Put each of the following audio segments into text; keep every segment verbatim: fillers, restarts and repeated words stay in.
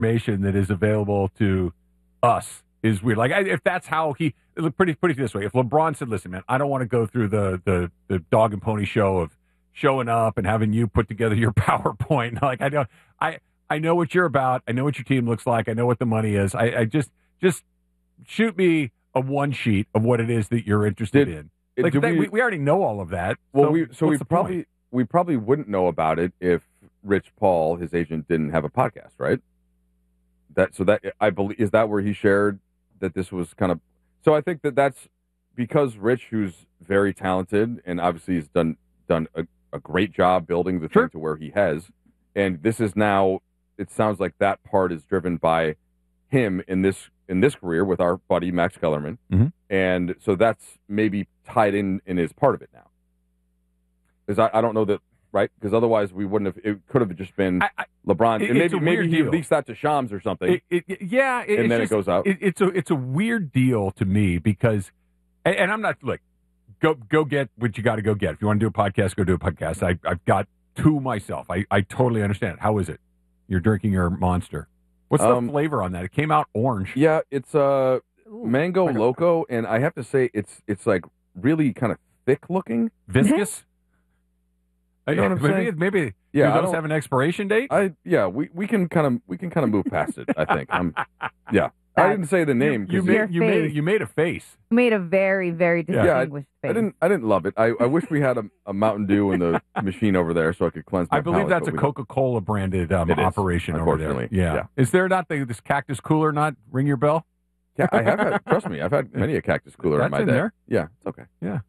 information that is available to us is weird. Like I, if that's how he pretty put it this way, if LeBron said, "Listen, man, I don't want to go through the the the dog and pony show of showing up and having you put together your PowerPoint," like I know I I know what you're about. I know what your team looks like. I know what the money is. I, I just just shoot me a one sheet of what it is that you're interested Did, in. Like did that, we, we we already know all of that. Well, so we so we the probably point? we probably wouldn't know about it if Rich Paul, his agent, didn't have a podcast, right? That so that I believe is that where he shared that this was kind of. So I think that that's because Rich, who's very talented and obviously has done done a, a great job building the Sure. thing to where he has, and this is now. It sounds like that part is driven by him in this in this career with our buddy Max Kellerman, mm-hmm. and so that's maybe tied in and is part of it now. Because I, I don't know that. Right, because otherwise we wouldn't have. It could have just been I, I, LeBron, it, and maybe maybe he deal. leaks that to Shams or something. It, it, yeah, it, and then just, it goes out. It, it's a it's a weird deal to me because, and, and I'm not look, go go get what you got to go get. If you want to do a podcast, go do a podcast. I I've got two myself. I I totally understand it. How is it? You're drinking your Monster. What's Um, the flavor on that? It came out orange. Yeah, it's uh Ooh, mango like a- loco, and I have to say it's it's like really kind of thick looking. Viscous. You know what I'm maybe saying? maybe Yeah, do I those don't- have an expiration date? I yeah, we, we can kind of we can kind of move past it. I think. I'm yeah. I didn't say the name You, you because made Your you made face. you made a face. Made a very, very Yeah, I- distinguished I face. didn't I didn't love it. I, I wish we had a, a Mountain Dew in the machine over there so I could cleanse my I believe palate, that's a but we don't. Coca-Cola branded um, It is, operation over there. unfortunately. Yeah. Yeah. Is there not the, this cactus cooler not ring your bell? Yeah, I have had, trust me, I've had many a cactus cooler That's in my in day. there? Yeah, it's okay.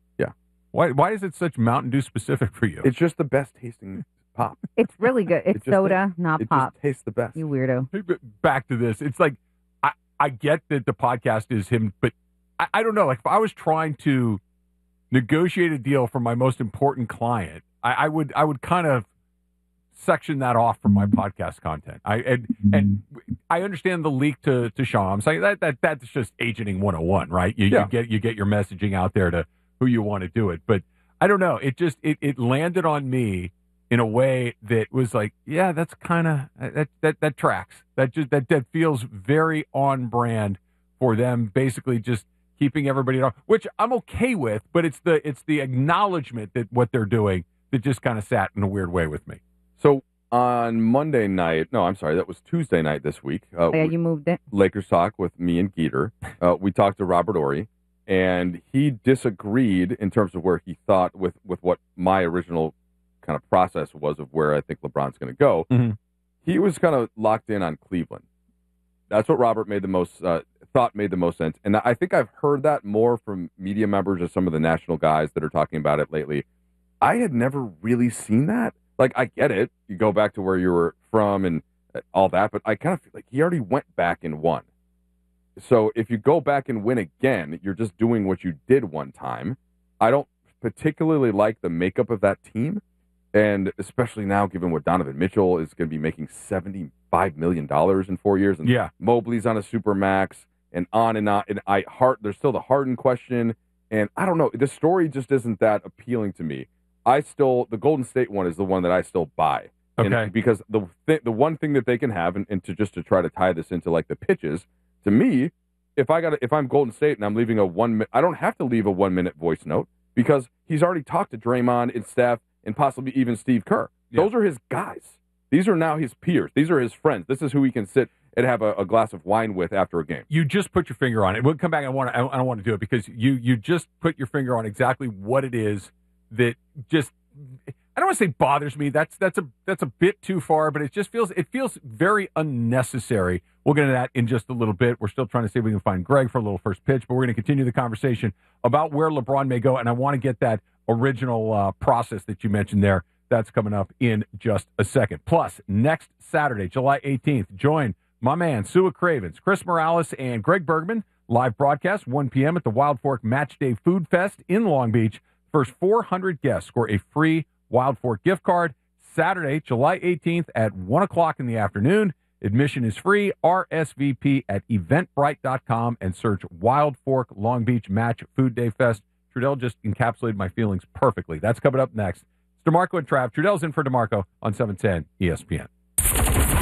Why why is it such Mountain Dew specific for you? It's just the best tasting pop. It's really good. It's It just soda, not It pop. just tastes the best. You weirdo. Hey, but back to this. It's like I, I get that the podcast is him, but I, I don't know. Like if I was trying to negotiate a deal for my most important client, I, I would I would kind of section that off from my podcast content. I and and I understand the leak to to Shams. Like that that that's just agenting one oh one, right? You, Yeah. you get you get your messaging out there to who you want to do it. But I don't know. It just it, it landed on me in a way that was like, yeah, that's kind of that, that that tracks. That just that that feels very on brand for them. Basically, just keeping everybody on, which I'm okay with. But it's the it's the acknowledgement that what they're doing that just kind of sat in a weird way with me. So on Monday night, no, I'm sorry, that was Tuesday night this week. Uh, Oh, yeah, we- you moved it. Lakers talk with me and Geeter. Uh, we talked to Robert Ory, and he disagreed in terms of where he thought with, with what my original kind of process was of where I think LeBron's going to go. Mhm. He was kind of locked in on Cleveland. That's what Robert made the most uh, thought made the most sense, and I think I've heard that more from media members or some of the national guys that are talking about it lately. I had never really seen that. Like, I get it. You go back to where you were from and all that, but I kind of feel like he already went back and won. So if you go back and win again, you're just doing what you did one time. I don't particularly like the makeup of that team, and especially now, given what Donovan Mitchell is going to be making seventy-five million dollars in four years, and Yeah. Mobley's on a super max, and on and on. And I Hart, there's still the Harden question, and I don't know. The story just isn't that appealing to me. I still, the Golden State one is the one that I still buy. And Okay. because the th- the one thing that they can have, and, and to just to try to tie this into like the pitches, to me, if I got if I'm Golden State and I'm leaving a one, mi- I don't have to leave a one minute voice note because he's already talked to Draymond and Steph and possibly even Steve Kerr. Yeah. Those are his guys. These are now his peers. These are his friends. This is who he can sit and have a, a glass of wine with after a game. You just put your finger on it. We'll come back. I want to. I don't want to do it because you you just put your finger on exactly what it is that just. I don't want to say bothers me. That's that's a that's a bit too far, but it just feels it feels very unnecessary. We'll get into that in just a little bit. We're still trying to see if we can find Greg for a little first pitch, but we're going to continue the conversation about where LeBron may go, and I want to get that original uh, process that you mentioned there. That's coming up in just a second. Plus, next Saturday, July eighteenth, join my man Sua Cravens, Chris Morales, and Greg Bergman. Live broadcast one p.m. at the Wild Fork Match Day Food Fest in Long Beach. First four hundred guests score a free Wild Fork gift card. Saturday, July eighteenth at one o'clock in the afternoon. Admission is free. R S V P at eventbrite dot com and search Wild Fork Long Beach Match Food Day Fest. Trudell just encapsulated my feelings perfectly. That's coming up next. It's DeMarco and Trav. Trudell's in for DeMarco on seven ten E S P N.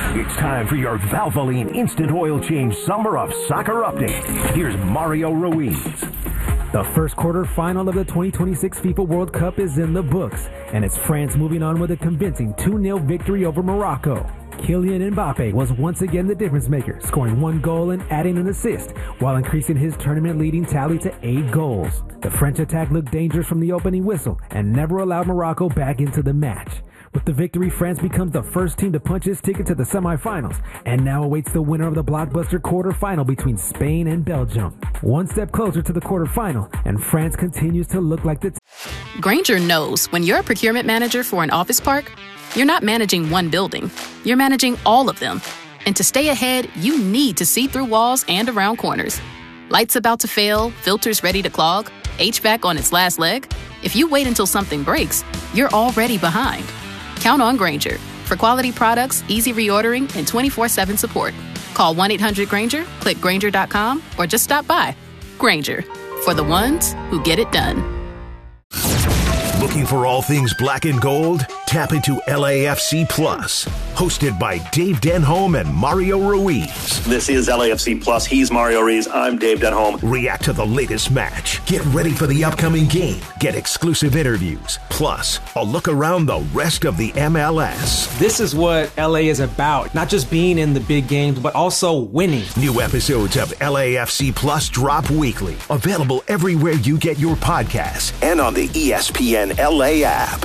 It's time for your Valvoline Instant Oil Change Summer of Soccer update. Here's Mario Ruiz. The first quarter final of the twenty twenty-six FIFA World Cup is in the books, and it's France moving on with a convincing two nil victory over Morocco. Kylian Mbappe was once again the difference maker, scoring one goal and adding an assist, while increasing his tournament-leading tally to eight goals. The French attack looked dangerous from the opening whistle and never allowed Morocco back into the match. With the victory, France becomes the first team to punch its ticket to the semifinals and now awaits the winner of the blockbuster quarterfinal between Spain and Belgium. One step closer to the quarterfinal, and France continues to look like the... T- Grainger knows when you're a procurement manager for an office park, you're not managing one building. You're managing all of them. And to stay ahead, you need to see through walls and around corners. Lights about to fail, filters ready to clog, H V A C on its last leg. If you wait until something breaks, you're already behind. Count on Grainger for quality products, easy reordering, and twenty-four seven support. Call one eight hundred Grainger, click Grainger dot com, or just stop by. Grainger, for the ones who get it done. Looking for all things black and gold? Tap into L A F C Plus, hosted by Dave Denholm and Mario Ruiz. This is L A F C Plus. He's Mario Ruiz. I'm Dave Denholm. React to the latest match. Get ready for the upcoming game. Get exclusive interviews. Plus, a look around the rest of the M L S. This is what L A is about. Not just being in the big games, but also winning. New episodes of L A F C Plus drop weekly. Available everywhere you get your podcasts and on the E S P N L A app.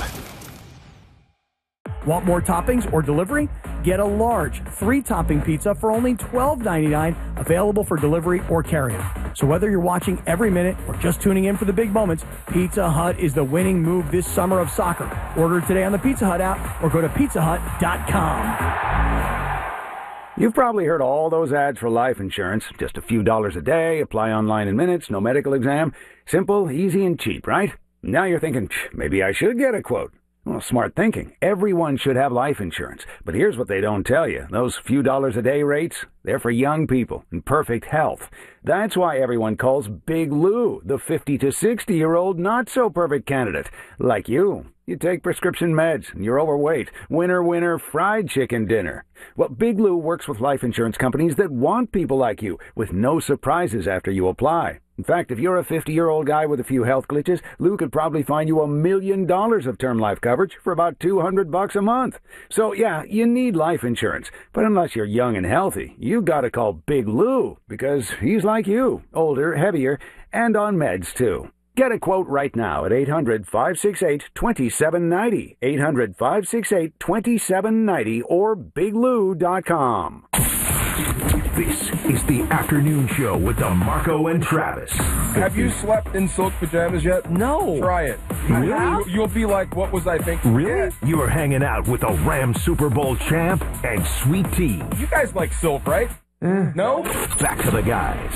Want more toppings or delivery? Get a large three-topping pizza for only twelve ninety-nine, available for delivery or carry-in. So whether you're watching every minute or just tuning in for the big moments, Pizza Hut is the winning move this summer of soccer. Order today on the Pizza Hut app or go to pizza hut dot com. You've probably heard all those ads for life insurance. Just a few dollars a day, apply online in minutes, no medical exam. Simple, easy, and cheap, right? Now you're thinking, maybe I should get a quote. Well, smart thinking. Everyone should have life insurance. But here's what they don't tell you. Those few dollars a day rates, they're for young people in perfect health. That's why everyone calls Big Lou the fifty to sixty-year-old not-so-perfect candidate. Like you. You take prescription meds, and you're overweight. Winner, winner, fried chicken dinner. Well, Big Lou works with life insurance companies that want people like you, with no surprises after you apply. In fact, if you're a fifty-year-old guy with a few health glitches, Lou could probably find you a million dollars of term life coverage for about two hundred bucks a month. So, yeah, you need life insurance. But unless you're young and healthy, you gotta call Big Lou, because he's like you, older, heavier, and on meds, too. Get a quote right now at eight hundred, five six eight, two seven nine zero, eight hundred, five six eight, two seven nine zero, or big lou dot com. This is the afternoon show with DeMarco and Travis. Have you slept in silk pajamas yet? No. Try it. Really? You, you'll be like, what was I thinking? Really? Yeah. You are hanging out with the Rams Super Bowl champ and Sweet Tea. You guys like silk, right? Eh. No? Back to the guys.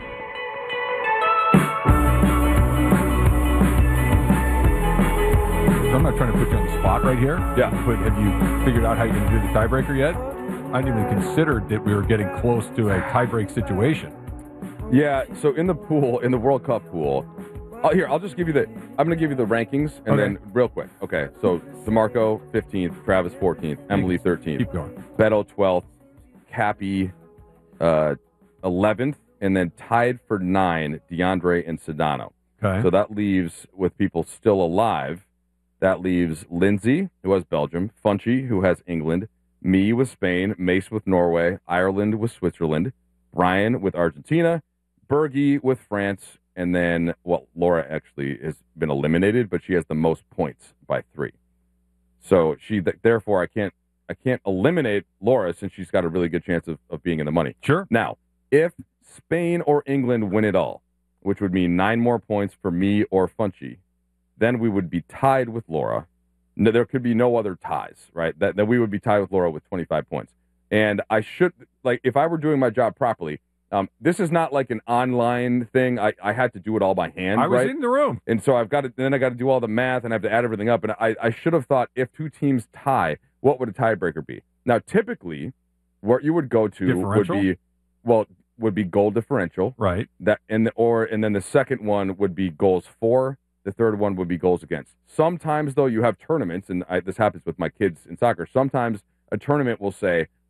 I'm not trying to put you on the spot right here. Yeah. But have you figured out how you're going to do the tiebreaker yet? I hadn't even considered that we were getting close to a tiebreak situation. Yeah, so in the pool, in the World Cup pool, oh, here, I'll just give you the, I'm going to give you the rankings, and Okay. then real quick. Okay, so DeMarco, fifteenth, Travis, fourteenth, Emily, thirteenth. Keep going. Beto, twelfth, Cappy, uh, eleventh, and then tied for nine, DeAndre and Sedano. Okay. So that leaves, with people still alive, that leaves Lindsay, who has Belgium, Funchy, who has England, me with Spain, Mace with Norway, Ireland with Switzerland, Brian with Argentina, Bergie with France, and then, well, Laura actually has been eliminated, but she has the most points by three. So she, th- therefore, I can't, I can't eliminate Laura since she's got a really good chance of, of being in the money. Sure. Now, if Spain or England win it all, which would mean nine more points for me or Funchy, then we would be tied with Laura. No, there could be no other ties, right? That, that we would be tied with Laura with twenty-five points. And I should, like, if I were doing my job properly, um, this is not like an online thing. I, I had to do it all by hand, I was right? in the room. And so I've got to, then I got to do all the math and I have to add everything up. And I, I should have thought, if two teams tie, what would a tiebreaker be? Now, typically, what you would go to would Differential? be, well, would be goal differential. Right. That and the, or and then the second one would be goals for. The third one would be goals against. Sometimes, though, you have tournaments, and I, this happens with my kids in soccer. Sometimes a tournament will say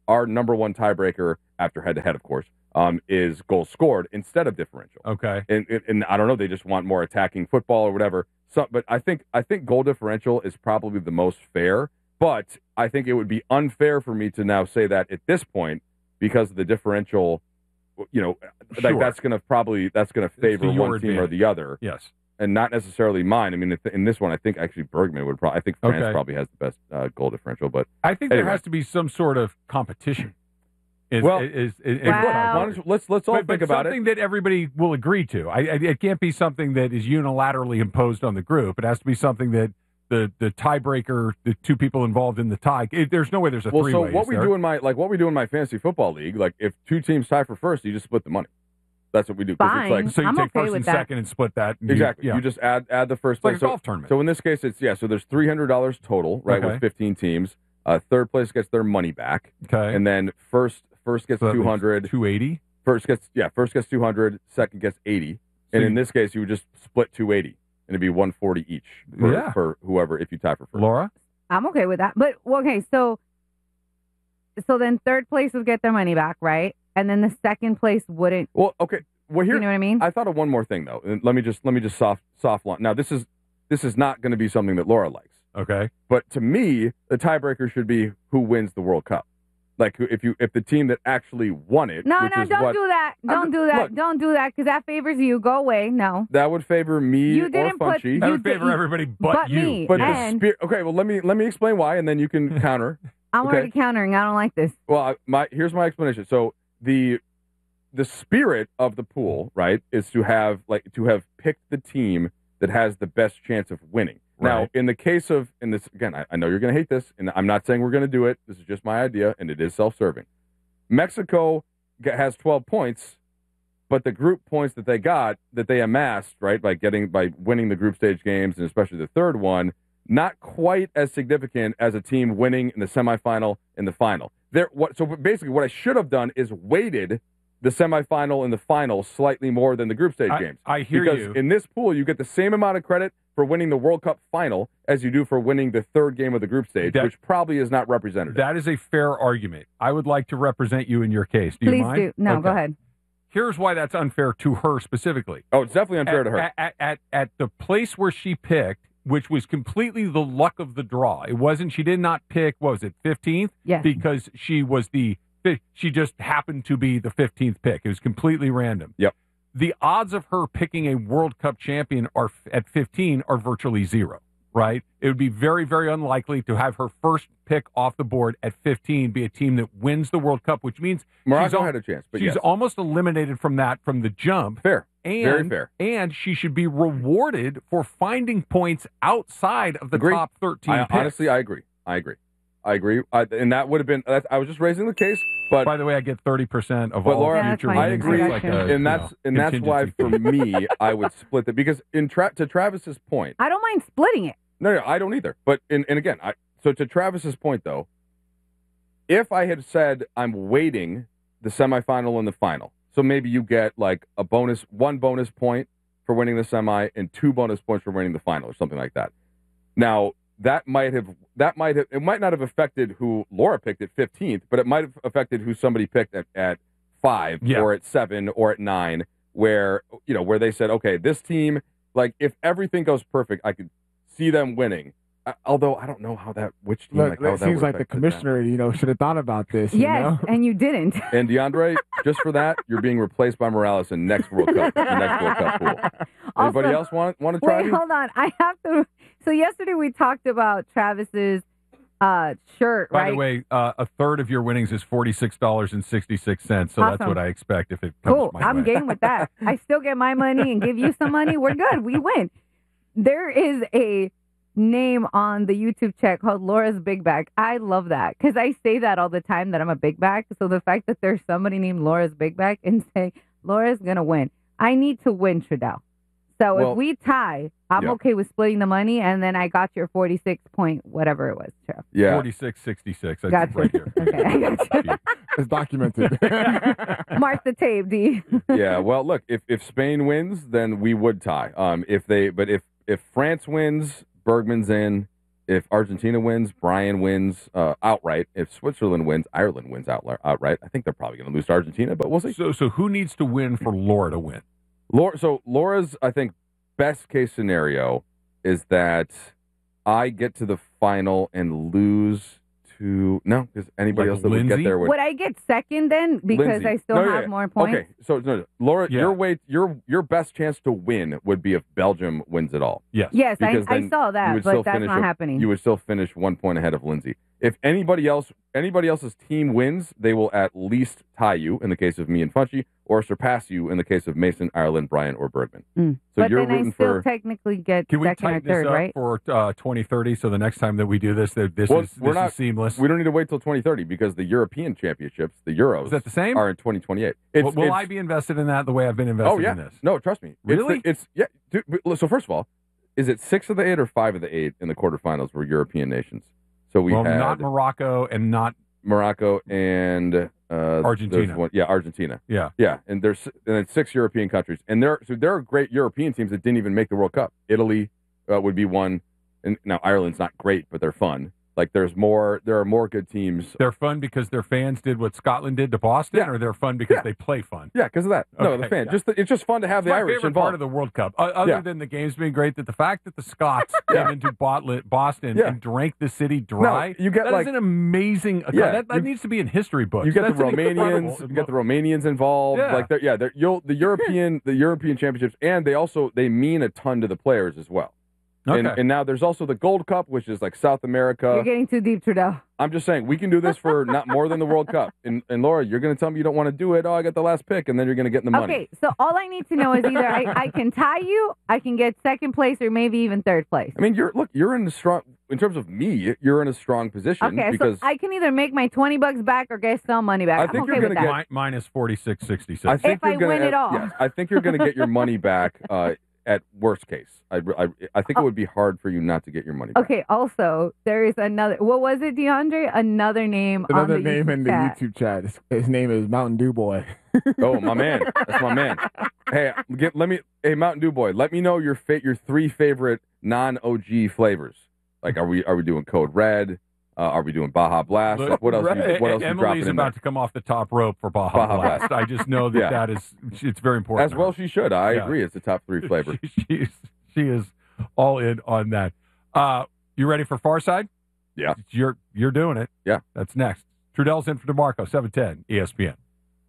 our number one tiebreaker after head-to-head, of course, um, is goals scored instead of differential. Okay. And, and, and I don't know, they just want more attacking football or whatever. So, but I think I think goal differential is probably the most fair. But I think it would be unfair for me to now say that at this point because of the differential, you know, Sure. like that's going to probably that's going to favor to your one team or advantage. the other. Yes. And not necessarily mine. I mean, if- in this one, I think actually Bergman would probably. I think France Okay. probably has the best uh, goal differential. But I think anyway. there has to be some sort of competition. Is, Well, is, is, is, Wow. Why don't you- let's let's all but, think but about something it. that everybody will agree to. I, I, it can't be something that is unilaterally imposed on the group. It has to be something that the the tiebreaker, the two people involved in the tie. It, there's no way there's a Well, three so way. what we do in my like what we do in my fantasy football league, like if two teams tie for first, you just split the money. That's what we do. 'cause Fine. It's like So you I'm take okay first with and that. second and split that. and you- exactly. yeah. You just add add the first It's like place. a So- golf tournament. So in this case, it's yeah. So there's three hundred dollars total, right, Okay. with fifteen teams. Uh, third place gets their money back, okay. and then first first gets So that two leaves hundred. two eighty. First gets yeah, first gets two hundred. Second gets eighty, So and in you- this case, you would just split two eighty, and it'd be one forty each for, Yeah. for whoever if you tie for first. Laura? I'm okay with that. But well, okay, so so then third place would get their money back, right? And then the second place wouldn't. Well, okay. Well, here You know what I mean? I thought of one more thing though. And let me just let me just soft soft launch. Now this is this is not going to be something that Laura likes. Okay. But to me, the tiebreaker should be who wins the World Cup. Like who- if you if the team that actually won it, No, which no, is don't what, do that. I'm- Don't do that. look. Don't do that because that favors you. Go away. No. that would favor me You or didn't put- Funchy. That You would favor did- everybody but, but you. me. but And- the spirit. Okay, well let me let me explain why, and then you can counter. I'm Okay. already countering. I don't like this. Well, I- my here's my explanation. So the the spirit of the pool, right, is to have like to have picked the team that has the best chance of winning. Now, Right. in the case of in this again, I, I know you're going to hate this, and I'm not saying we're going to do it. This is just my idea, and it is self-serving. Mexico g- has twelve points, but the group points that they got that they amassed, right, by getting by winning the group stage games and especially the third one, not quite as significant as a team winning in the semifinal and the final. There, what? So basically, what I should have done is weighted the semifinal and the final slightly more than the group stage I, games. I hear because you. in this pool, you get the same amount of credit for winning the World Cup final as you do for winning the third game of the group stage, That- which probably is not representative. That is a fair argument. I would like to represent you in your case. Do you Please mind? do. No, go Okay. ahead. Here's why that's unfair to her specifically. oh, it's definitely unfair at, to her. At, at, at, at the place where she picked, which was completely the luck of the draw. It wasn't, she did not pick, what was it, fifteenth? Yes. Because she was the, she just happened to be the fifteenth pick. It was completely random. Yep. The odds of her picking a World Cup champion are at fifteen are virtually zero, right? It would be very, very unlikely to have her first pick off the board at fifteen be a team that wins the World Cup, which means Morocco she's al- had a chance, but she's yes. almost eliminated from that from the jump. Fair. And, Very fair. And she should be rewarded for finding points outside of the Agree. top thirteen I, picks. honestly, I agree. I agree. I agree. I, and that would have been. That's, I was just raising the case, but By the way, I get thirty percent of But all Laura, Yeah, that's future fine. I winnings. agree, I It's got like you. a, and that's you know, and that's why for contingency fee. me, I would split it because in tra- to Travis's point. I don't mind splitting it. No, no, I don't either. But in, and again, I so to Travis's point though, if I had said I'm waiting the semifinal and the final, so maybe you get like a bonus, one bonus point for winning the semi and two bonus points for winning the final or something like that. Now that might have that might have it might not have affected who Laura picked at fifteenth, but it might have affected who somebody picked at, at five Yeah. or at seven or at nine, where you know where they said, okay, this team, like if everything goes perfect, I could see them winning. I, although I don't know how that which team Look, like how it that seems would like the affect that. commissioner, you know, should have thought about this. You Yes, know? and you didn't. And DeAndre, just for that, you're being replaced by Morales in next World Cup, the next World Cup pool. Anybody Also- else want want to try? Wait, me? hold on. I have to. So yesterday we talked about Travis's uh, shirt, By right? the way, uh, a third of your winnings is forty-six dollars and sixty-six cents. So that's Awesome. what I expect if it comes Cool. my I'm way. game with that. I still get my money and give you some money. We're good. We win. There is a name on the YouTube chat called Laura's Big Bag. I love that because I say that all the time that I'm a big bag. So the fact that there's somebody named Laura's Big Bag and saying Laura's going to win. I need to win, Trudell. So Well, if we tie, I'm yeah. okay with splitting the money, and then I got your forty-six point whatever it was, Trev. Yeah. forty-six sixty-six. That's Gotcha. right here. Okay, I got you. It's documented. Mark the tape, D. Yeah, well, look, if, if Spain wins, then we would tie. Um, if they, but if if France wins, Bergman's in, if Argentina wins, Brian wins uh, outright. If Switzerland wins, Ireland wins out, outright. I think they're probably going to lose to Argentina, but we'll see. So, so who needs to win for Laura to win? Laura, so Laura's, I think, best case scenario is that I get to the final and lose to no, because anybody Like else that Lindsay? would get there would. Would I get second then because Lindsay. I still No, yeah, have yeah. more points? Okay, so no, no. Laura, Yeah. your way, your your best chance to win would be if Belgium wins it all. Yes. Yes, I, Because I then saw you that, would but still that's finish not a- happening. You would still finish one point ahead of Lindsay. If anybody else, anybody else's team wins, they will at least tie you in the case of me and Funchy, or surpass you in the case of Mason, Ireland, Brian, or Bergman. Mm. So but you're then I rooting still for. technically get Can we second or tighten third, this up right? for uh, twenty thirty? So the next time that we do this, that this Well, is we're this not is seamless. We don't need to wait till twenty thirty because the European Championships, the Euros, Is that the same? are in twenty twenty-eight. It's, will will it's- I be invested in that the way I've been invested Oh yeah, in this? no, trust me. It's the- Really? It's, yeah. Dude, but- so first of all, is it six of the eight or five of the eight in the quarterfinals were European nations? So we well, had not Morocco and not Morocco and uh, Argentina. there's One, yeah, Argentina. yeah. Yeah, and there's and it's six European countries, and there so there are great European teams that didn't even make the World Cup. Italy uh, would be one, and now Ireland's not great, but they're fun. Like there's more, there are more good teams. They're fun because their fans did what Scotland did to Boston, Yeah. or they're fun because Yeah. they play fun. Yeah, because of that. No, Okay, the fan. yeah. Just the, it's just fun to have It's the my Irish favorite involved. part of the World Cup, uh, other Yeah. than the games being great, that the fact that the Scots Yeah. came into Botlet, Boston Yeah. and drank the city dry. you get that is like- an amazing. Yeah, that that you- needs to be in history books. You get That's the an incredible- Romanians. You get the Romanians involved. Yeah. Like they're, yeah, they're, you'll, the European the European Championships, and they also they mean a ton to the players as well. And, Okay. and now there's also the Gold Cup, which is like South You're America. getting too deep, Trudeau. I'm just saying we can do this for not more than the World Cup. And, and Laura, you're going to tell me you don't want to do it. Oh, I got the last pick, and then you're going to get the money. Okay, so all I need to know is either I, I can tie you, I can get second place, or maybe even third place. I mean, you're look, you're in a strong in terms of me. You're in a strong position Okay, because so I can either make my twenty bucks back or get some money back. I I'm think okay you're with gonna that. get- Mi- minus forty six sixty six. I think If you're I gonna, win it all. yeah, I think you're going to get your money back uh, at worst case. I, I, I think it would be hard for you not to get your money back. Okay, also, there is another, what was it, DeAndre? Another name Another on the name YouTube in the chat. YouTube chat. His, his name is Mountain Dew Boy. Oh, my man. That's my man. Hey, get, let me. Hey, Mountain Dew Boy, let me know your fa- your three favorite non-O G flavors. Like, are we are we doing Code Red? Uh, are we doing Baja Blast? Look, Like, what else? You, right. what else you Emily's dropping in about there? to come off the top rope for Baja, Baja Blast. Blast. I just know that Yeah. that is it's very important. As to well, her. she should. I Yeah. agree. It's the top three flavor. she, she is she is all in on that. Uh, you ready for Farside? Yeah. You're you're doing it. Yeah. That's next. Trudell's in for DeMarco, seven ten E S P N.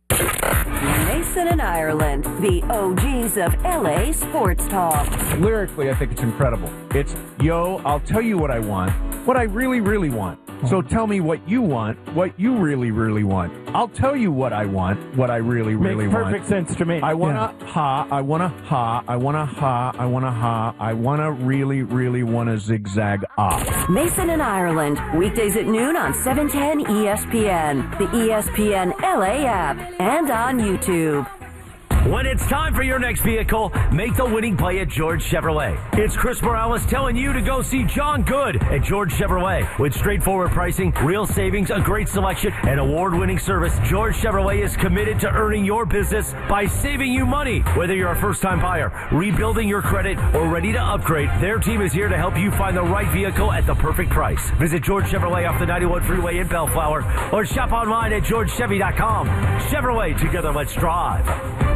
Mason and Ireland, the O Gs of L A sports talk. Lyrically, I think it's incredible. It's, yo, I'll tell you what I want, what I really, really want. So tell me what you want, what you really, really want. I'll tell you what I want, what I really, really Makes want. perfect sense to me. I wanna ha, I wanna ha, I wanna ha, I wanna ha, I wanna really, really wanna zigzag ah. Mason and Ireland, weekdays at noon on seven ten E S P N, the E S P N L A app, and on YouTube. When it's time for your next vehicle, make the winning play at George Chevrolet. It's Chris Morales telling you to go see John Good at George Chevrolet. With straightforward pricing, real savings, a great selection, and award-winning service, George Chevrolet is committed to earning your business by saving you money. Whether you're a first-time buyer, rebuilding your credit, or ready to upgrade, their team is here to help you find the right vehicle at the perfect price. Visit George Chevrolet off the ninety-one freeway in Bellflower, or shop online at george chevy dot com. Chevrolet, together let's drive.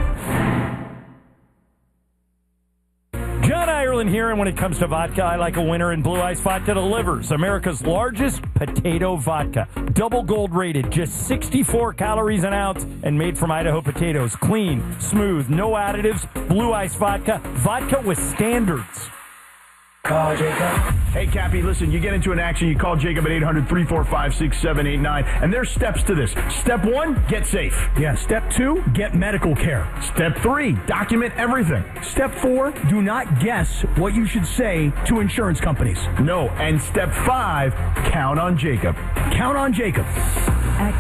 John Ireland here, and when it comes to vodka, I like a winner in Blue Ice Vodka Delivers, America's largest potato vodka. Double gold rated, just sixty-four calories an ounce, and made from Idaho potatoes. Clean, smooth, no additives. Blue Ice Vodka, vodka with standards. Call Jacob. Hey, Cappy, listen, you get into an action, you call Jacob at eight hundred, three four five, six seven eight nine, and there's steps to this. Step one, get safe. Yeah, step two, get medical care. Step three, document everything. Step four, do not guess what you should say to insurance companies. No, and step five, count on Jacob. Count on Jacob.